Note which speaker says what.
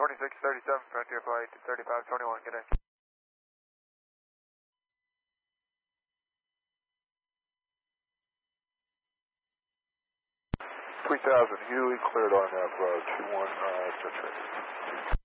Speaker 1: 2637, Frontier Flight 3521, good day.
Speaker 2: 3000, Huey, cleared on that 21, touch rate.